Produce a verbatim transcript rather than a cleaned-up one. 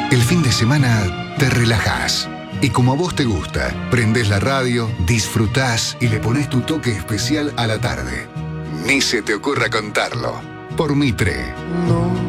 El fin de semana te relajás. Y como a vos te gusta, prendés la radio, disfrutás y le pones tu toque especial a la tarde. Ni se te ocurra contarlo. Por Mitre. No.